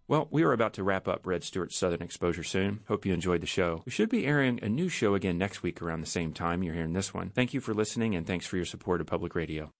Well, we are about to wrap up Red Stewart's Southern Exposure soon. Hope you enjoyed the show. We should be airing a new show again next week around the same time you're hearing this one. Thank you for listening, and thanks for your support of public radio.